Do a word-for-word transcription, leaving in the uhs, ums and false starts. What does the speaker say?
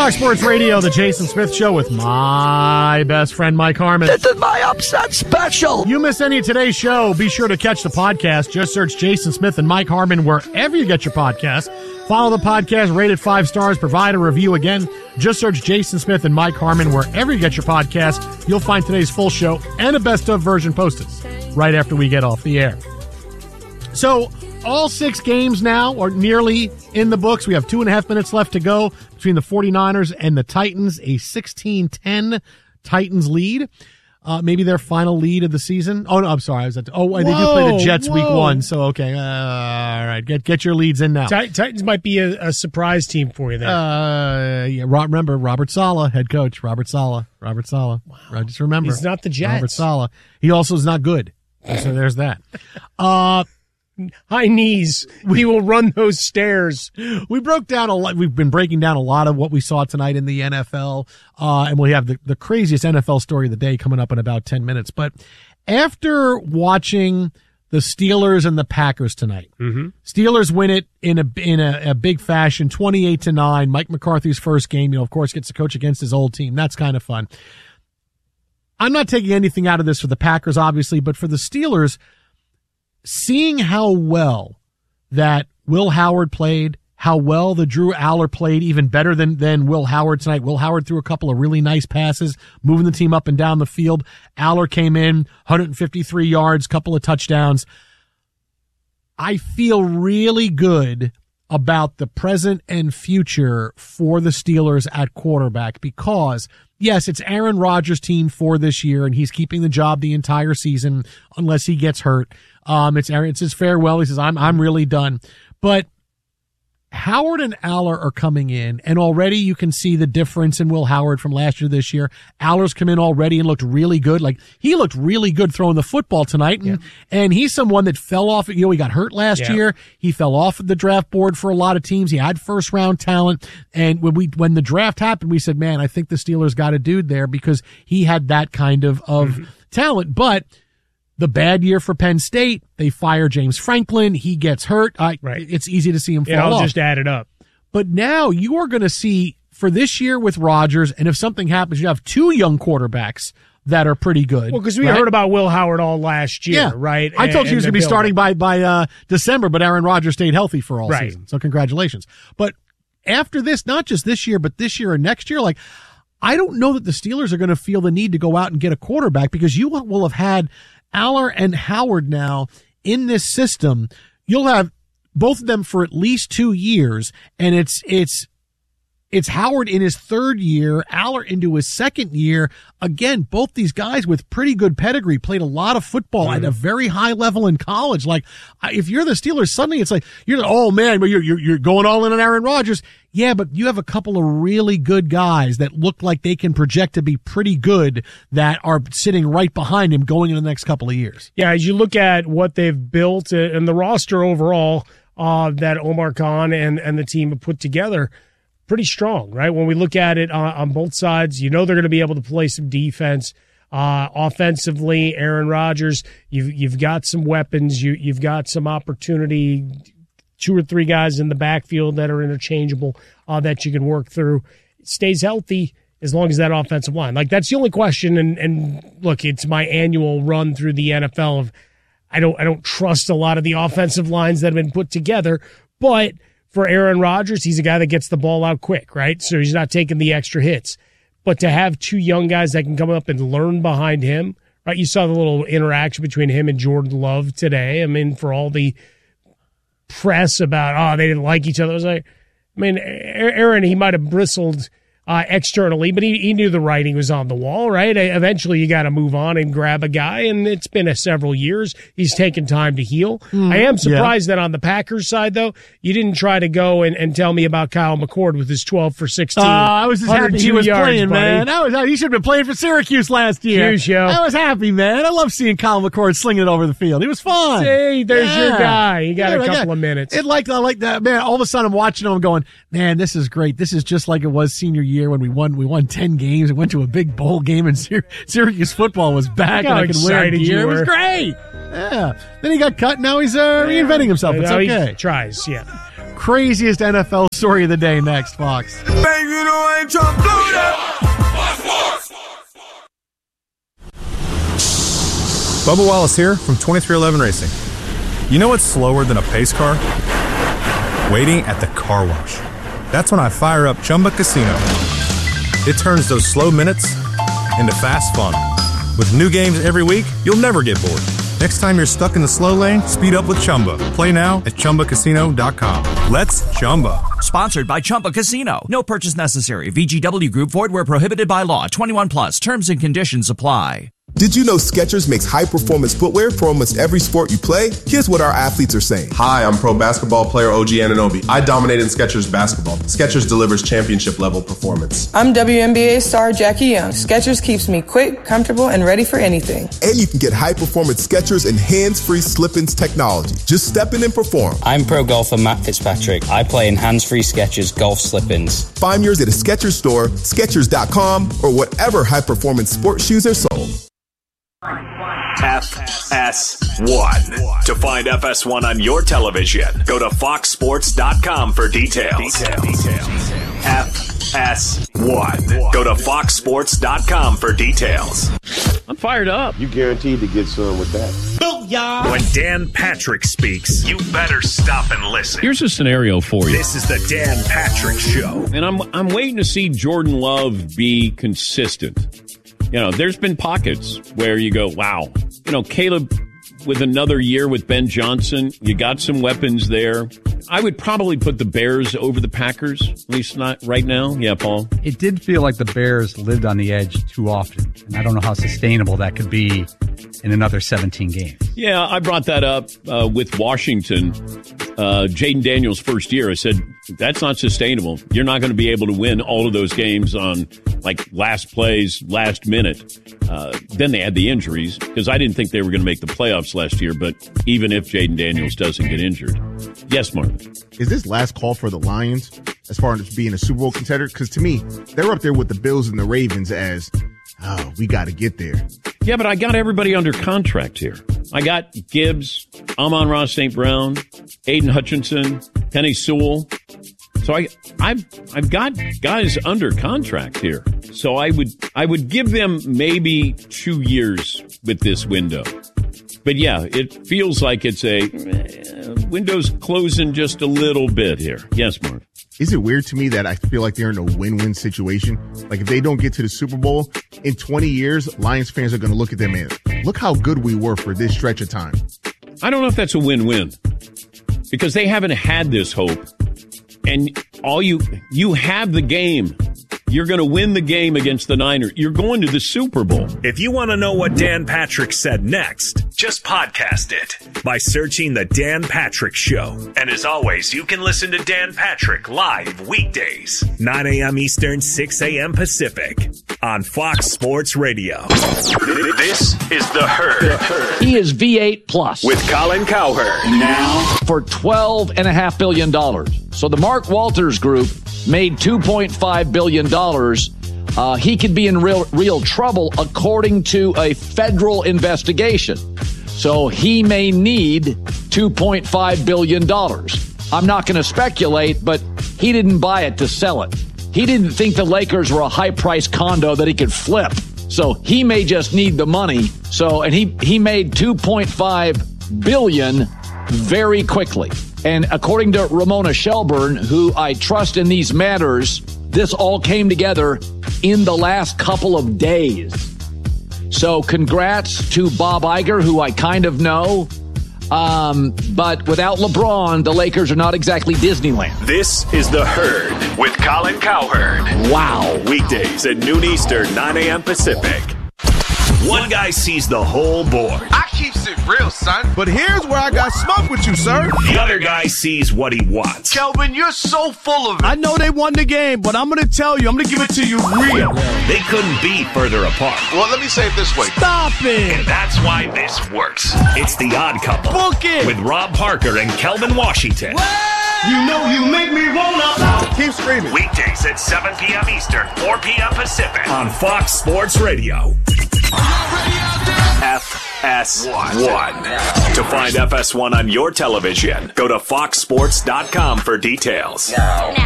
Fox Sports Radio, the Jason Smith Show with my best friend, Mike Harmon. This is my upset special. You miss any of today's show, be sure to catch the podcast. Just search Jason Smith and Mike Harmon wherever you get your podcasts. Follow the podcast, rate it five stars, provide a review. Again, just search Jason Smith and Mike Harmon wherever you get your podcast. You'll find today's full show and a best-of version posted right after we get off the air. So, all six games now are nearly in the books. We have two and a half minutes left to go between the 49ers and the Titans, a sixteen ten Titans lead. Uh, maybe their final lead of the season. Oh, no, I'm sorry. I was at, oh, they whoa, do play the Jets whoa. week one, so okay. Uh, all right, get get your leads in now. Tit- Titans might be a, a surprise team for you there. Uh, yeah, remember, Robert Saleh, head coach. Robert Saleh. Robert Saleh. Wow. Just remember. He's not the Jets. Robert Saleh. He also is not good. So there's that. Uh, High knees. We will run those stairs. We broke down a lot. We've been breaking down a lot of what we saw tonight in the N F L. Uh, and we have the, the craziest N F L story of the day coming up in about ten minutes. But after watching the Steelers and the Packers tonight, mm-hmm. Steelers win it in a, in a, a big fashion, twenty-eight to nine. Mike McCarthy's first game, you know, of course, gets to coach against his old team. That's kind of fun. I'm not taking anything out of this for the Packers, obviously, but for the Steelers, seeing how well that Will Howard played, how well the Drew Aller played, even better than, than Will Howard tonight. Will Howard threw a couple of really nice passes, moving the team up and down the field. Aller came in, one hundred fifty-three yards, couple of touchdowns. I feel really good about the present and future for the Steelers at quarterback because, yes, it's Aaron Rodgers' team for this year, and he's keeping the job the entire season unless he gets hurt. Um, it's Aaron, it's his farewell. He says, I'm, I'm really done. But Howard and Aller are coming in, and already you can see the difference in Will Howard from last year to this year. Aller's come in already and looked really good. Like, he looked really good throwing the football tonight, and, yeah. and he's someone that fell off. You know, he got hurt last yeah. year. He fell off of the draft board for a lot of teams. He had first round talent, and when we when the draft happened, we said, man, I think the Steelers got a dude there because he had that kind of, of mm-hmm. talent. But the bad year for Penn State, they fire James Franklin. He gets hurt. Uh, right. It's easy to see him fall yeah, I'll off. just add it up. But now you are going to see, for this year with Rodgers, and if something happens, you have two young quarterbacks that are pretty good. Well, because we right? heard about Will Howard all last year, yeah. right? I told you he was going to be starting by by uh, December, but Aaron Rodgers stayed healthy for all right. season. So congratulations. But after this, not just this year, but this year and next year, like, I don't know that the Steelers are going to feel the need to go out and get a quarterback because you will have had Aller and Howard now in this system. You'll have both of them for at least two years, and it's it's it's Howard in his third year, Aller into his second year. Again, both these guys with pretty good pedigree, played a lot of football mm. at a very high level in college. Like, if you're the Steelers, suddenly it's like, you're like, oh man, but you're, you're, you're going all in on Aaron Rodgers. Yeah, but you have a couple of really good guys that look like they can project to be pretty good that are sitting right behind him going into the next couple of years. Yeah, as you look at what they've built and the roster overall uh, that Omar Khan and, and the team have put together, pretty strong, right? When we look at it on, on both sides, you know they're going to be able to play some defense. Uh, offensively, Aaron Rodgers, you've, you've got some weapons. You, you've got some opportunity, two or three guys in the backfield that are interchangeable uh, that you can work through. It stays healthy as long as that offensive line. Like, that's the only question. And, and look, it's my annual run through the N F L of I don't I don't trust a lot of the offensive lines that have been put together, but for Aaron Rodgers, he's a guy that gets the ball out quick, right? So he's not taking the extra hits. But to have two young guys that can come up and learn behind him, right? You saw the little interaction between him and Jordan Love today. I mean, for all the press about, oh, they didn't like each other. I was like, I mean, Aaron, he might have bristled uh, externally, but he, he knew the writing was on the wall, right? Eventually, you got to move on and grab a guy, and it's been a several years. He's taken time to heal. Mm, I am surprised yeah. that on the Packers side, though, you didn't try to go and, and tell me about Kyle McCord with his twelve for sixteen. Uh, I was just happy he was yards, playing, buddy. man. I was, he should have been playing for Syracuse last year. Huge, yo. I was happy, man. I love seeing Kyle McCord slinging it over the field. He was fun. Hey, there's yeah. your guy. He got yeah, a couple got, of minutes. It like, I like that, man. All of a sudden, I'm watching him, I'm going, man, this is great. This is just like it was senior year when we won. We won ten games and went to a big bowl game, and Syr- Syracuse football was back, Look and how I could wear gear. It was were. great. Yeah. Then he got cut. Now he's uh, reinventing himself. It's now okay. He tries. Yeah. Craziest N F L story of the day next, Fox. Baby, you know I ain't trying to blow that. Bubba Wallace here from twenty-three eleven Racing. You know what's slower than a pace car? Waiting at the car wash. That's when I fire up Chumba Casino. It turns those slow minutes into fast fun. With new games every week, you'll never get bored. Next time you're stuck in the slow lane, speed up with Chumba. Play now at Chumba Casino dot com. Let's Chumba. Sponsored by Chumba Casino. No purchase necessary. V G W Group. Void where prohibited by law. twenty-one plus. Terms and conditions apply. Did you know Skechers makes high-performance footwear for almost every sport you play? Here's what our athletes are saying. Hi, I'm pro basketball player O G Anunoby. I dominate in Skechers basketball. Skechers delivers championship-level performance. I'm W N B A star Jackie Young. Skechers keeps me quick, comfortable, and ready for anything. And you can get high-performance Skechers and hands-free slip-ins technology. Just step in and perform. I'm pro golfer Matt Fitzpatrick. I play in hands-free Skechers golf slip-ins. Find yours at a Skechers store, Skechers dot com, or whatever high-performance sports shoes are sold. F S one. To find F S one on your television, go to fox sports dot com for details. F S one. Go to fox sports dot com for details. I'm fired up. You guaranteed to get some with that. Booyah! When Dan Patrick speaks, you better stop and listen. Here's a scenario for you. This is the Dan Patrick Show. And I'm I'm waiting to see Jordan Love be consistent. You know, there's been pockets where you go, wow. You know, Caleb, with another year with Ben Johnson, you got some weapons there. I would probably put the Bears over the Packers, at least not right now. Yeah, Paul? It did feel like the Bears lived on the edge too often. And I don't know how sustainable that could be in another seventeen games. Yeah, I brought that up uh, with Washington. Uh, Jaden Daniels' first year, I said, that's not sustainable. You're not going to be able to win all of those games on, like, last plays, last minute. Uh, then they had the injuries, because I didn't think they were going to make the playoffs last year, but even if Jaden Daniels doesn't get injured. Yes, Marvin. Is this last call for the Lions as far as being a Super Bowl contender? Because to me, they're up there with the Bills and the Ravens as, oh, we got to get there. Yeah, but I got everybody under contract here. I got Gibbs, Amon-Ra Saint Brown, Aiden Hutchinson, Penny Sewell. So I, I've, I've got guys under contract here. So I would, I would give them maybe two years with this window. But yeah, it feels like it's a eh, window's closing just a little bit here. Yes, Marv. Is it weird to me that I feel like they're in a win-win situation? Like if they don't get to the Super Bowl in twenty years, Lions fans are going to look at them and look how good we were for this stretch of time. I don't know if that's a win-win because they haven't had this hope. And all you, you have the game. You're going to win the game against the Niners. You're going to the Super Bowl. If you want to know what Dan Patrick said next, just podcast it by searching The Dan Patrick Show. And as always, you can listen to Dan Patrick live weekdays, nine a.m. Eastern, six a.m. Pacific on Fox Sports Radio. This is The Herd. He is V eight plus. With Colin Cowherd. Now for twelve point five billion dollars. So the Mark Walters Group made two point five billion dollars. Uh, he could be in real real trouble according to a federal investigation. So he may need two point five billion dollars. I'm not going to speculate, but he didn't buy it to sell it. He didn't think the Lakers were a high-priced condo that he could flip. So he may just need the money. So and he, he made two point five billion dollars very quickly. And according to Ramona Shelburne, who I trust in these matters, this all came together in the last couple of days. So congrats to Bob Iger, who I kind of know. Um, but without LeBron, the Lakers are not exactly Disneyland. This is The Herd with Colin Cowherd. Wow. Weekdays at noon Eastern, nine a.m. Pacific. One guy sees the whole board. I keeps it real, son. But here's where I got smoke with you, sir. The other guy sees what he wants. Kelvin, you're so full of it. I know they won the game, but I'm going to tell you, I'm going to give it to you real. They couldn't be further apart. Well, let me say it this way. Stop it. And that's why this works. It's The Odd Couple. Book it. With Rob Parker and Kelvin Washington. You know you make me wanna. Keep screaming. Weekdays at seven p.m. Eastern, four p.m. Pacific on Fox Sports Radio. F S one. To find F S one on your television, go to fox sports dot com for details.